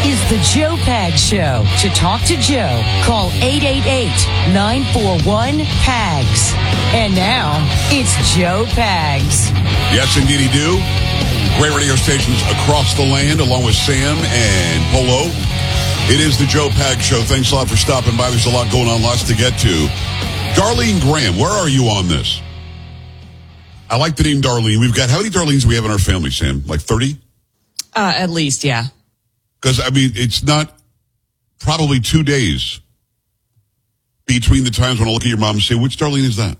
is the Joe Pags Show. To talk to Joe, call 888-941-PAGS. And now, it's Joe Pags. Yes, indeed he do. Great radio stations across the land, along with Sam and Polo. It is the Joe Pags Show. Thanks a lot for stopping by. There's a lot going on, lots to get to. Darlene Graham, where are you on this? I like the name Darlene. We've got, how many Darlenes do we have in our family, Sam? Like 30? At least, yeah. Because, I mean, it's not probably 2 days between the times when I look at your mom and say, which Darlene is that?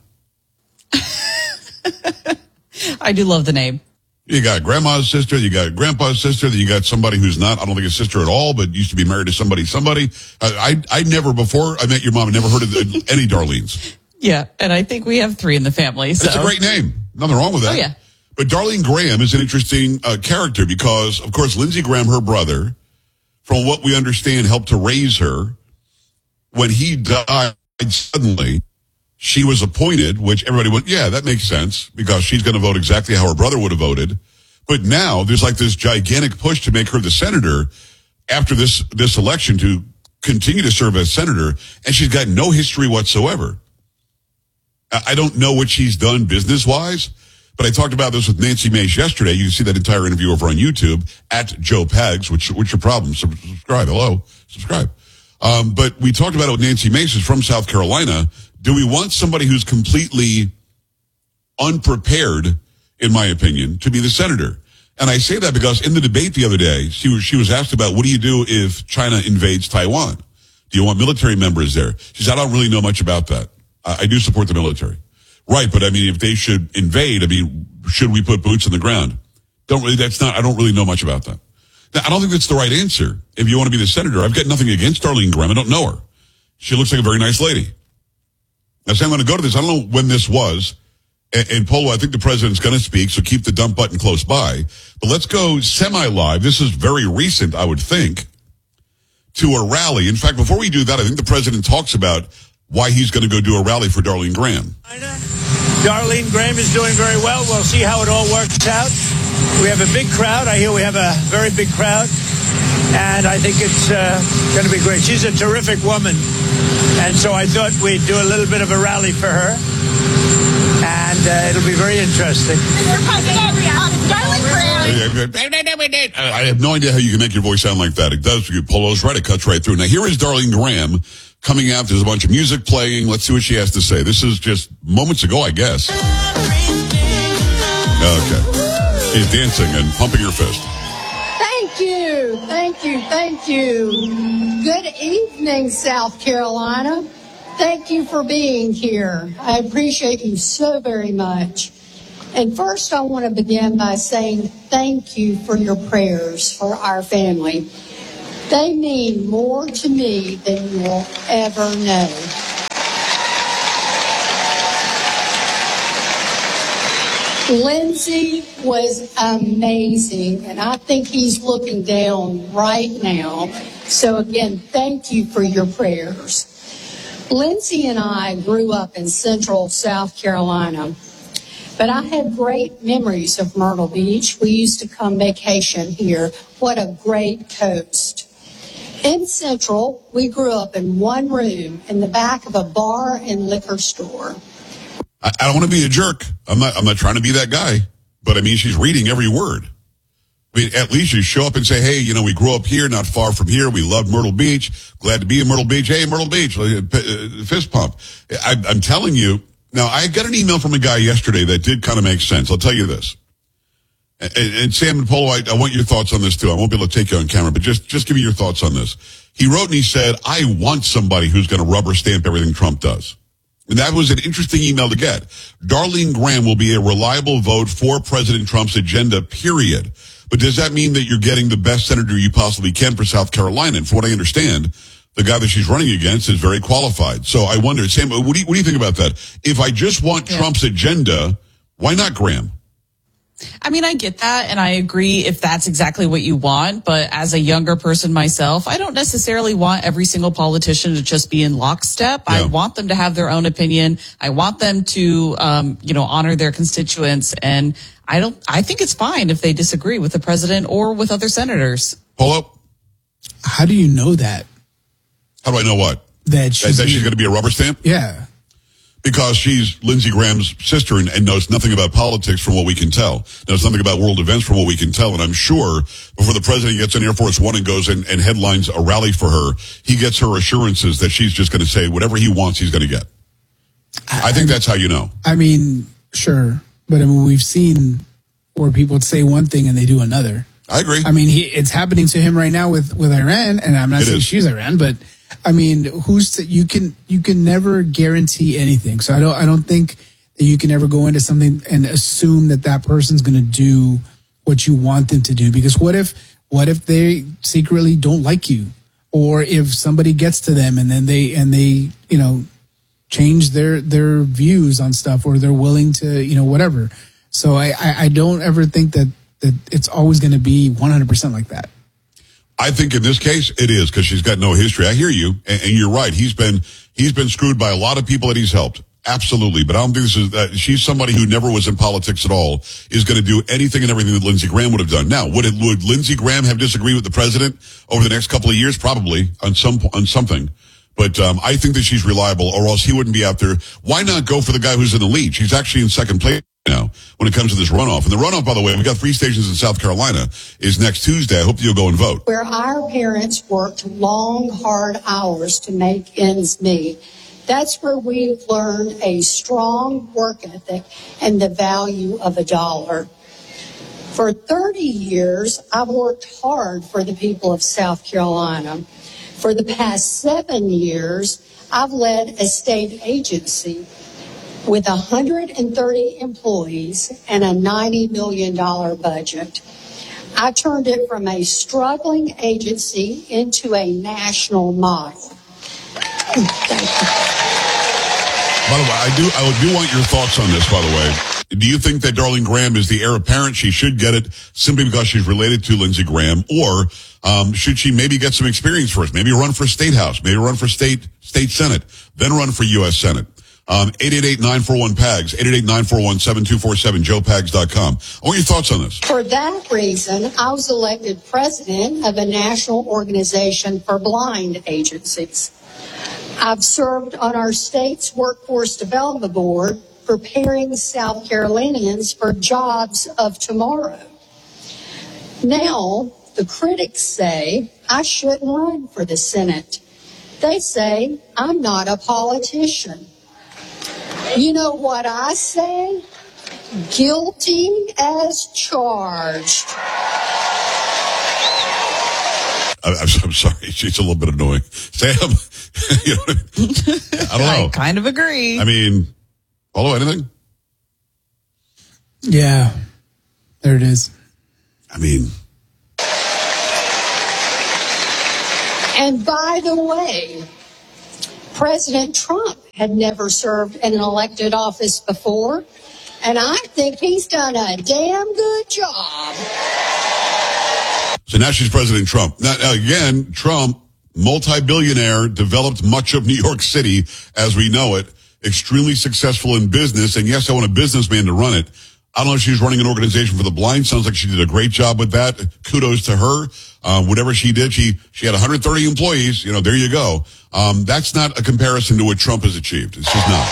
I do love the name. You got grandma's sister, you got grandpa's sister, then you got somebody who's not, I don't think a sister at all, but used to be married to somebody. I never, before I met your mom, I never heard of any Darlenes. Yeah, and I think we have 3 in the family. So. It's a great name. Nothing wrong with that. Oh, yeah. But Darlene Graham is an interesting character because, of course, Lindsey Graham, her brother, from what we understand, helped to raise her. When he died suddenly, she was appointed, which everybody went, yeah, that makes sense, because she's going to vote exactly how her brother would have voted. But now there's like this gigantic push to make her the senator after this election to continue to serve as senator, and she's got no history whatsoever. I don't know what she's done business-wise, but I talked about this with Nancy Mace yesterday. You can see that entire interview over on YouTube at Joe Pags, which your problem? Subscribe. Hello. Subscribe. But we talked about it with Nancy Mace, who's from South Carolina. Do we want somebody who's completely unprepared, in my opinion, to be the senator? And I say that because in the debate the other day, she was asked about, what do you do if China invades Taiwan? Do you want military members there? She said, I don't really know much about that. I do support the military. Right, but I mean, if they should invade, I mean, should we put boots on the ground? I don't really know much about that. Now, I don't think that's the right answer. If you want to be the senator, I've got nothing against Darlene Graham. I don't know her. She looks like a very nice lady. Now, so I'm going to go to this. I don't know when this was. And Polo, I think the president's going to speak, so keep the dump button close by. But let's go semi-live. This is very recent, I would think, to a rally. In fact, before we do that, I think the president talks about why he's going to go do a rally for Darlene Graham. Darlene Graham is doing very well. We'll see how it all works out. We have a big crowd. I hear we have a very big crowd. And I think it's going to be great. She's a terrific woman. And so I thought we'd do a little bit of a rally for her. And it'll be very interesting. Mr. President, Darlene Graham. I have no idea how you can make your voice sound like that. It does. Polo's right. It cuts right through. Now, here is Darlene Graham coming out. There's a bunch of music playing. Let's see what she has to say. This is just moments ago, I guess. Okay. She's dancing and pumping her fist. Thank you. Thank you. Thank you. Good evening, South Carolina. Thank you for being here. I appreciate you so very much. And first, I want to begin by saying thank you for your prayers for our family. They mean more to me than you will ever know. Lindsey was amazing, and I think he's looking down right now. So again, thank you for your prayers. Lindsey and I grew up in central South Carolina, but I have great memories of Myrtle Beach. We used to come vacation here. What a great coast. In Central, we grew up in one room in the back of a bar and liquor store. I don't want to be a jerk. I'm not trying to be that guy, but I mean, she's reading every word. I mean, at least you show up and say, hey, you know, we grew up here, not far from here. We love Myrtle Beach. Glad to be in Myrtle Beach. Hey, Myrtle Beach, fist pump. I'm telling you. Now, I got an email from a guy yesterday that did kind of make sense. I'll tell you this. And Sam and Polo, I want your thoughts on this too. I won't be able to take you on camera, but just give me your thoughts on this. He wrote and he said, I want somebody who's going to rubber stamp everything Trump does. And that was an interesting email to get. Darlene Graham will be a reliable vote for President Trump's agenda, period. But does that mean that you're getting the best senator you possibly can for South Carolina? And from what I understand, the guy that she's running against is very qualified. So I wonder, Sam, what do you think about that? If I just want Trump's agenda, why not Graham? I mean, I get that, and I agree if that's exactly what you want. But as a younger person myself, I don't necessarily want every single politician to just be in lockstep. Yeah. I want them to have their own opinion. I want them to, honor their constituents. And I think it's fine if they disagree with the president or with other senators. Polo? how do you know that? How do I know what? That she's going to be a rubber stamp? Yeah. Because she's Lindsey Graham's sister and knows nothing about politics from what we can tell. Knows nothing about world events from what we can tell. And I'm sure before the president gets on Air Force One and goes and headlines a rally for her, he gets her assurances that she's just going to say whatever he wants, he's going to get. I think that's how you know. I mean, sure. But I mean, we've seen where people say one thing and they do another. I agree. I mean, it's happening to him right now with Iran, and I'm not saying she's Iran, but I mean, you can never guarantee anything. So I don't think that you can ever go into something and assume that person's going to do what you want them to do. Because what if they secretly don't like you, or if somebody gets to them and then they change their views on stuff, or they're willing to whatever. So I don't ever think that it's always going to be 100% like that. I think in this case it is, because she's got no history. I hear you, and you're right. He's been screwed by a lot of people that he's helped. Absolutely. But I don't think this is, she's somebody who never was in politics at all, is going to do anything and everything that Lindsey Graham would have done. Now, would Lindsey Graham have disagreed with the president over the next couple of years? Probably on something. But I think that she's reliable, or else he wouldn't be out there. Why not go for the guy who's in the lead? She's actually in second place now when it comes to this runoff. And the runoff, by the way, we got 3 stations in South Carolina, is next Tuesday. I hope you'll go and vote. Where our parents worked long, hard hours to make ends meet, that's where we've learned a strong work ethic and the value of a dollar. For 30 years, I've worked hard for the people of South Carolina. For the past 7 years, I've led a state agency with 130 employees and a $90 million budget. I turned it from a struggling agency into a national model. Thank you. By the way, I do want your thoughts on this, by the way. Do you think that Darlene Graham is the heir apparent? She should get it simply because she's related to Lindsey Graham, or should she maybe get some experience first? Maybe run for state house, maybe run for state senate, then run for U.S. Senate. 888-941-PAGS, 888-941-7247, joepags.com. I want your thoughts on this. For that reason, I was elected president of a national organization for blind agencies. I've served on our state's workforce development board, preparing South Carolinians for jobs of tomorrow. Now, the critics say I shouldn't run for the Senate. They say I'm not a politician. You know what I say? Guilty as charged. I'm sorry. She's a little bit annoying. Sam, I don't know. I kind of agree. I mean, follow anything? Yeah, there it is. I mean. And by the way, President Trump had never served in an elected office before, and I think he's done a damn good job. So now she's President Trump. Now again, Trump, multi-billionaire, developed much of New York City as we know it, extremely successful in business, and yes, I want a businessman to run it. I don't know if she's running an organization for the blind. Sounds like she did a great job with that. Kudos to her. Whatever she did, she had 130 employees. There you go. That's not a comparison to what Trump has achieved. It's just not.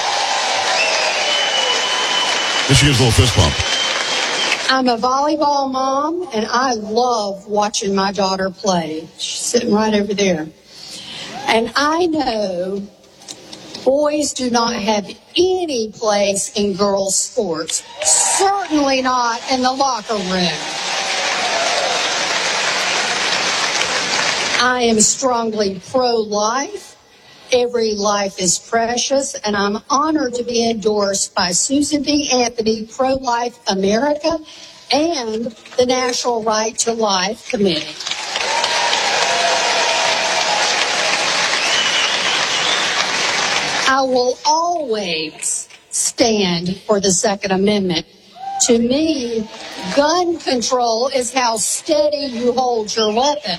This gives a little fist bump. I'm a volleyball mom, and I love watching my daughter play. She's sitting right over there. And I know boys do not have any place in girls' sports, certainly not in the locker room. I am strongly pro-life. Every life is precious, and I'm honored to be endorsed by Susan B. Anthony, Pro-Life America, and the National Right to Life Committee. I will always stand for the Second Amendment. To me, gun control is how steady you hold your weapon.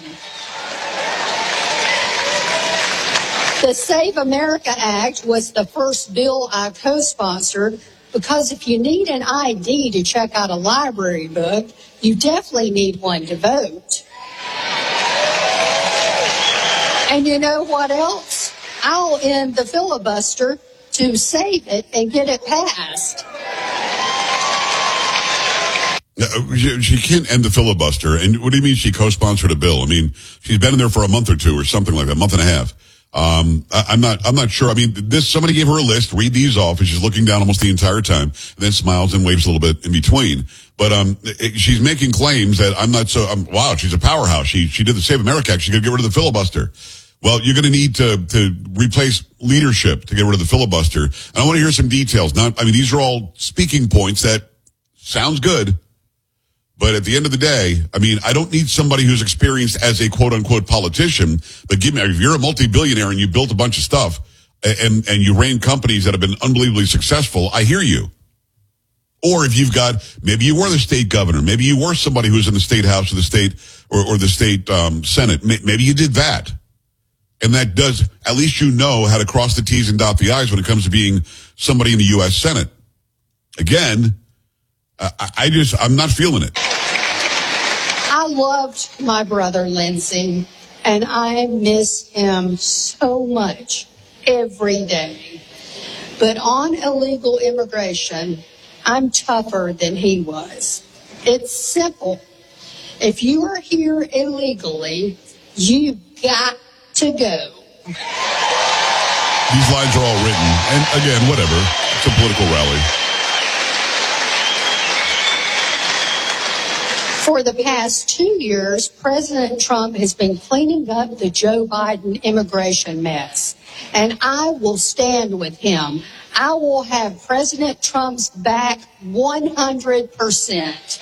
The Save America Act was the first bill I co-sponsored because if you need an ID to check out a library book, you definitely need one to vote. And you know what else? I'll end the filibuster to save it and get it passed. She can't end the filibuster. And what do you mean she co-sponsored a bill? I mean, she's been in there for a month or two or something like that, a month and a half. I'm not sure. I mean, somebody gave her a list, read these off, and she's looking down almost the entire time, and then smiles and waves a little bit in between. But, she's making claims that wow, she's a powerhouse. She did the Save America Act. She's going to get rid of the filibuster. Well, you're going to need to replace leadership to get rid of the filibuster. And I want to hear some details. These are all speaking points that sounds good. But at the end of the day, I don't need somebody who's experienced as a quote-unquote politician, but if you're a multi-billionaire and you built a bunch of stuff and you ran companies that have been unbelievably successful, I hear you. Or if maybe you were the state governor, maybe you were somebody who's in the state house or the state or the state senate, maybe you did that. And that does, at least you know how to cross the T's and dot the I's when it comes to being somebody in the U.S. Senate. Again, I'm not feeling it. I loved my brother, Lindsey, and I miss him so much every day. But on illegal immigration, I'm tougher than he was. It's simple. If you are here illegally, you've got to go. These lines are all written. And again, whatever. It's a political rally. For the past 2 years, President Trump has been cleaning up the Joe Biden immigration mess. And I will stand with him. I will have President Trump's back 100%.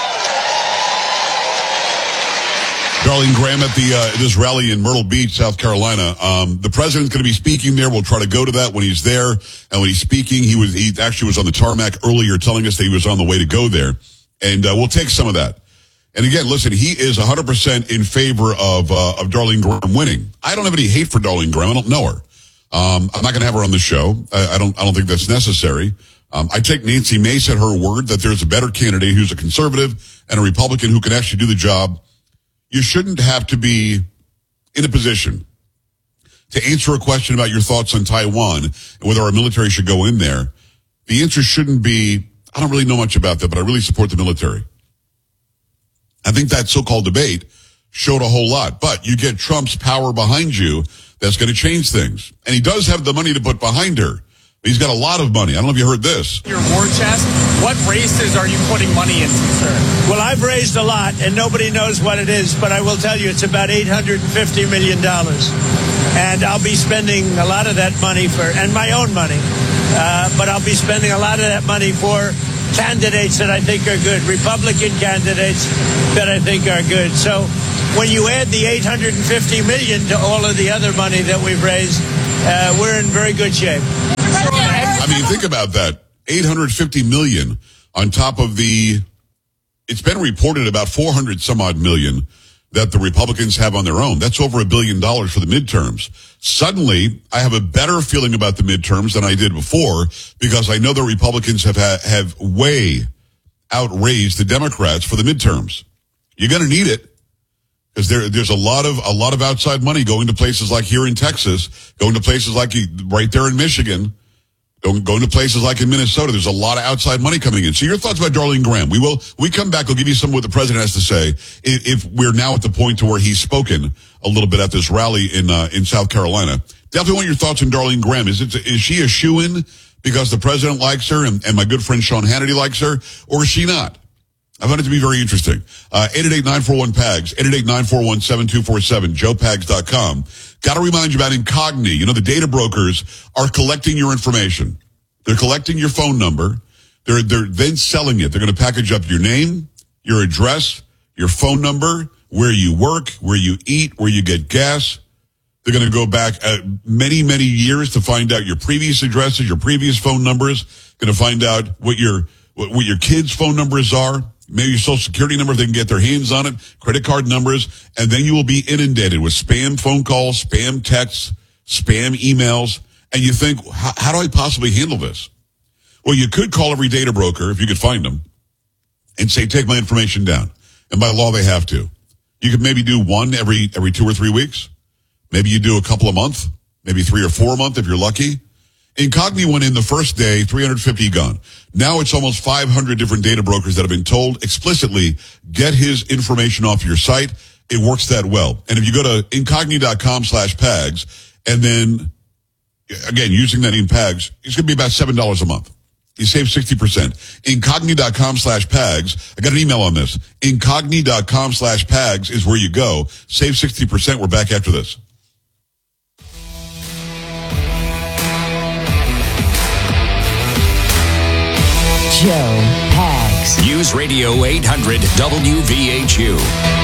Darlene Graham at this rally in Myrtle Beach, South Carolina. The president's going to be speaking there. We'll try to go to that when he's there. And when he's speaking, he actually was on the tarmac earlier telling us that he was on the way to go there. And we'll take some of that. And again, listen, he is 100% in favor of Darlene Graham winning. I don't have any hate for Darlene Graham. I don't know her. I'm not going to have her on the show. I don't think that's necessary. I take Nancy Mace at her word that there's a better candidate who's a conservative and a Republican who can actually do the job. You shouldn't have to be in a position to answer a question about your thoughts on Taiwan and whether our military should go in there. The answer shouldn't be, I don't really know much about that, but I really support the military. I think that so-called debate showed a whole lot. But you get Trump's power behind you, that's going to change things. And he does have the money to put behind her. He's got a lot of money. I don't know if you heard this. Your war chest, what races are you putting money into, sir? Well, I've raised a lot, and nobody knows what it is, but I will tell you it's about $850 million. And I'll be spending a lot of that money and my own money, but I'll be spending a lot of that money for candidates that I think are good, Republican candidates that I think are good. So when you add the $850 million to all of the other money that we've raised, we're in very good shape. Think about that. $850 million on top of it's been reported about 400 some odd million that the Republicans have on their own. That's over $1 billion for the midterms. Suddenly, I have a better feeling about the midterms than I did before because I know the Republicans have way outraised the Democrats for the midterms. You're going to need it because there's a lot of outside money going to places like here in Texas, going to places like right there in Michigan, going to places like in Minnesota. There's a lot of outside money coming in. So your thoughts about Darlene Graham. We come back. I'll give you some of what the president has to say if we're now at the point to where he's spoken a little bit at this rally in South Carolina. Definitely want your thoughts on Darlene Graham. Is she a shoo-in because the president likes her and my good friend Sean Hannity likes her, or is she not? I found it to be very interesting. 888-941-PAGS, 888-941-7247, joepags.com. Got to remind you about Incogni. You know, the data brokers are collecting your information. They're collecting your phone number. They're then selling it. They're going to package up your name, your address, your phone number, where you work, where you eat, where you get gas. They're going to go back many, many years to find out your previous addresses, your previous phone numbers. Going to find out what your kids' phone numbers are. Maybe your social security number if they can get their hands on it, credit card numbers, and then you will be inundated with spam phone calls, spam texts, spam emails, and you think, how do I possibly handle this? Well, you could call every data broker, if you could find them, and say, take my information down. And by law, they have to. You could maybe do one every 2 or 3 weeks. Maybe you do a couple a month, maybe 3 or 4 a month if you're lucky. Incogni went in the first day, 350 gone. Now it's almost 500 different data brokers that have been told explicitly, get his information off your site. It works that well. And if you go to incogni.com/PAGS, and then, again, using that name PAGS, it's going to be about $7 a month. You save 60%. Incogni.com/PAGS. I got an email on this. Incogni.com/PAGS is where you go. Save 60%. We're back after this. Joe Pags. News Radio 800 WVHU.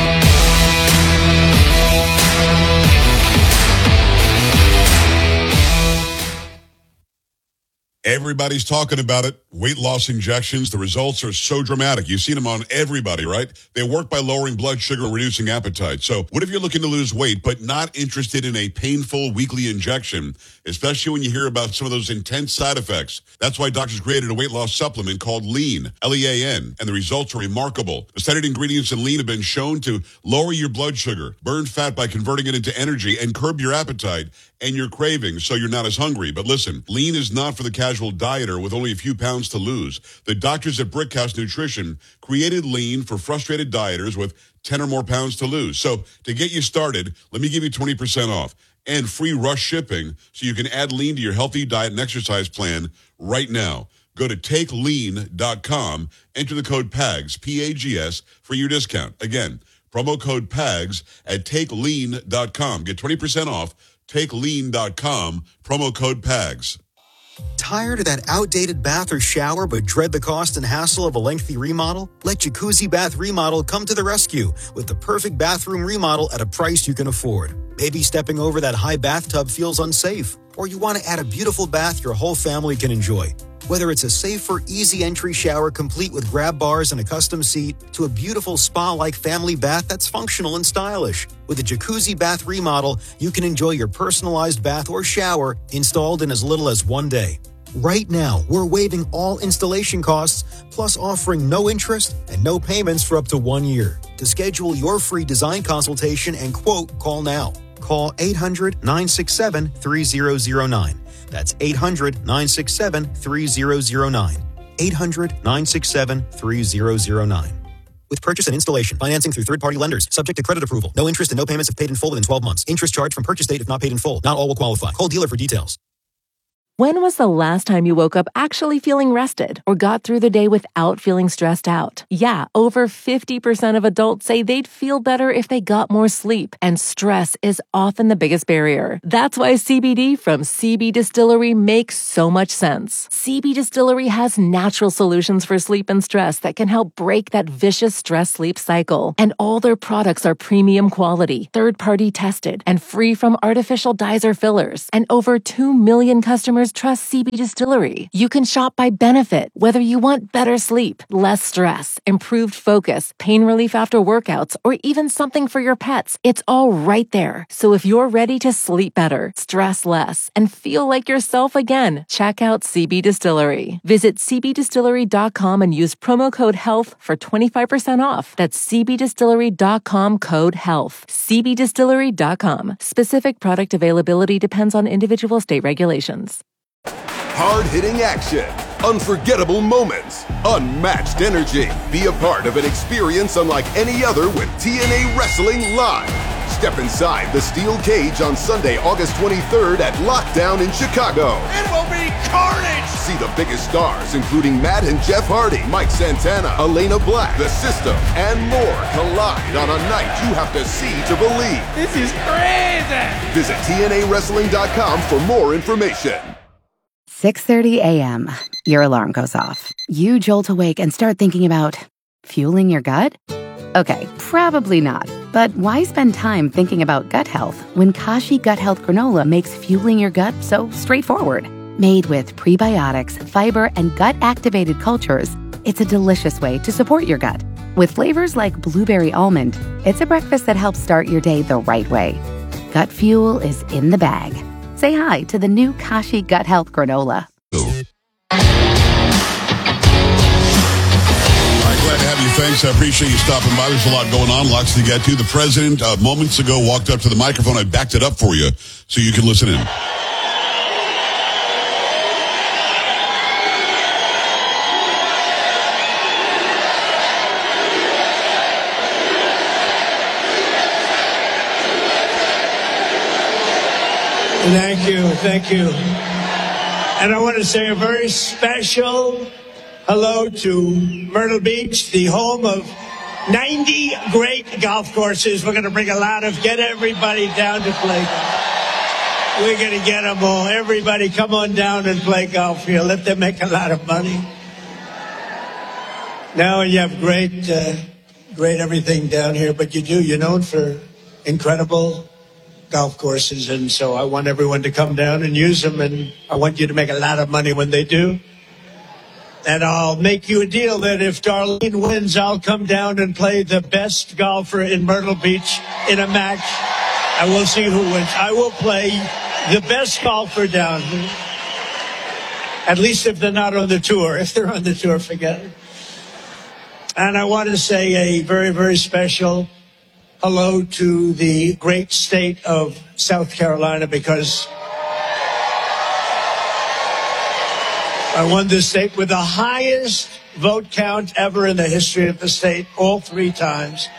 Everybody's talking about it. Weight loss injections. The results are so dramatic. You've seen them on everybody, right? They work by lowering blood sugar and reducing appetite. So what if you're looking to lose weight but not interested in a painful weekly injection, especially when you hear about some of those intense side effects? That's why doctors created a weight loss supplement called Lean, L-E-A-N, and the results are remarkable. The studied ingredients in Lean have been shown to lower your blood sugar, burn fat by converting it into energy, and curb your appetite and your cravings so you're not as hungry. But listen, Lean is not for the casual dieter with only a few pounds to lose. The doctors at Brickhouse Nutrition created Lean for frustrated dieters with 10 or more pounds to lose. So to get you started, let me give you 20% off and free rush shipping so you can add Lean to your healthy diet and exercise plan right now. Go to takelean.com, enter the code PAGS, P-A-G-S, for your discount. Again, promo code PAGS at takelean.com. Get 20% off. TakeLean.com, promo code PAGS. Tired of that outdated bath or shower but dread the cost and hassle of a lengthy remodel? Let Jacuzzi Bath Remodel come to the rescue with the perfect bathroom remodel at a price you can afford. Maybe stepping over that high bathtub feels unsafe, or you want to add a beautiful bath your whole family can enjoy. Whether it's a safer, easy entry shower complete with grab bars and a custom seat, to a beautiful spa-like family bath that's functional and stylish. With a Jacuzzi Bath Remodel, you can enjoy your personalized bath or shower installed in as little as 1 day. Right now, we're waiving all installation costs, plus offering no interest and no payments for up to 1 year. To schedule your free design consultation and quote, call now. Call 800-967-3009. That's 800-967-3009. 800-967-3009. With purchase and installation, financing through third-party lenders, subject to credit approval. No interest and no payments if paid in full within 12 months. Interest charged from purchase date if not paid in full. Not all will qualify. Call dealer for details. When was the last time you woke up actually feeling rested or got through the day without feeling stressed out? Yeah, over 50% of adults say they'd feel better if they got more sleep, and stress is often the biggest barrier. That's why CBD from CB Distillery makes so much sense. CB Distillery has natural solutions for sleep and stress that can help break that vicious stress-sleep cycle. And all their products are premium quality, third-party tested, and free from artificial dyes or fillers. And over 2 million customers trust CB Distillery. You can shop by benefit, whether you want better sleep, less stress, improved focus, pain relief after workouts, or even something for your pets. It's all right there. So if you're ready to sleep better, stress less, and feel like yourself again, check out CB Distillery. Visit cbdistillery.com and use promo code HEALTH for 25% off. That's cbdistillery.com, code HEALTH. cbdistillery.com. Specific product availability depends on individual state regulations. Hard-hitting action, unforgettable moments, unmatched energy. Be a part of an experience unlike any other with TNA Wrestling Live. Step inside the steel cage on Sunday, August 23rd at Lockdown in Chicago. It will be carnage! See the biggest stars, including Matt and Jeff Hardy, Mike Santana, Elena Black, The System, and more collide on a night you have to see to believe. This is crazy! Visit TNAWrestling.com for more information. 6:30 a.m. Your alarm goes off. You jolt awake and start thinking about fueling your gut? Okay, probably not. But why spend time thinking about gut health when Kashi Gut Health Granola makes fueling your gut so straightforward? Made with prebiotics, fiber, and gut-activated cultures, it's a delicious way to support your gut. With flavors like blueberry almond, it's a breakfast that helps start your day the right way. Gut fuel is in the bag. Say hi to the new Kashi Gut Health Granola. All right, glad to have you thanks. I appreciate you stopping by. There's a lot going on, lots to get to. The president, moments ago, walked up to the microphone. I backed it up for you so you can listen in. Thank you. And I want to say a very special hello to Myrtle Beach, the home of 90 great golf courses. We're going to bring get everybody down to play golf. We're going to get them all. Everybody come on down and play golf here. Let them make a lot of money. Now you have great everything down here, but you're known for incredible golf courses, and so I want everyone to come down and use them, and I want you to make a lot of money when they do. And I'll make you a deal that if Darlene wins, I'll come down and play the best golfer in Myrtle Beach in a match. I will see who wins. I will play the best golfer down here. At least if they're not on the tour. If they're on the tour, forget it. And I want to say a very, very special hello to the great state of South Carolina, because I won this state with the highest vote count ever in the history of the state, all 3 times.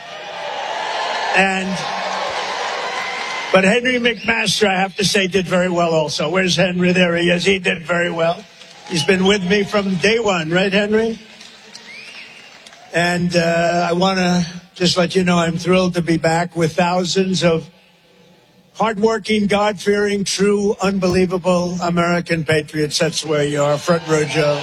But Henry McMaster, I have to say, did very well also. Where's Henry? There he is. He did very well. He's been with me from day one, right, Henry? And I want to just let you know I'm thrilled to be back with thousands of hardworking, God-fearing, true, unbelievable American patriots. That's where you are, Front Row Joe.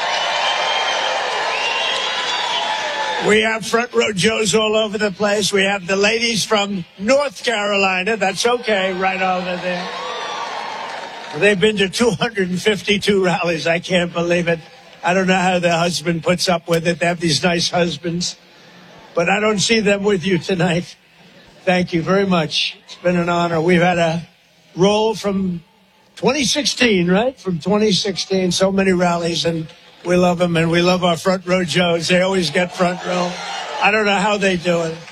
We have Front Row Joes all over the place. We have the ladies from North Carolina. That's okay, right over there. They've been to 252 rallies. I can't believe it. I don't know how their husband puts up with it. They have these nice husbands. But I don't see them with you tonight. Thank you very much. It's been an honor. We've had a roll from 2016, right? From 2016, so many rallies, and we love them, and we love our Front Row Joes. They always get front row. I don't know how they do it.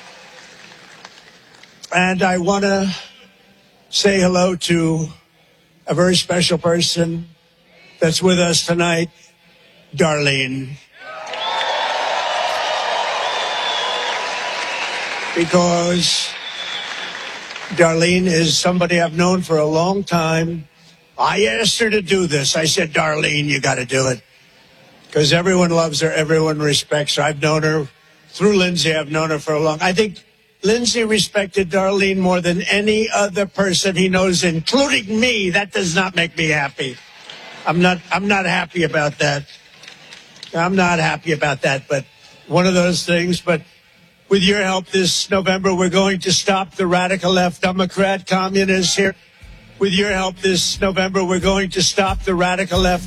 And I want to say hello to a very special person that's with us tonight, Darlene. Because Darlene is somebody I've known for a long time. I asked her to do this. I said, Darlene, you got to do it. Because everyone loves her. Everyone respects her. I've known her through Lindsay. I've known her for a long time. I think Lindsay respected Darlene more than any other person he knows, including me. That does not make me happy. I'm not happy about that. I'm not happy about that, but one of those things. But with your help this November, we're going to stop the radical left, Democrat, communists here. With your help this November, we're going to stop the radical left.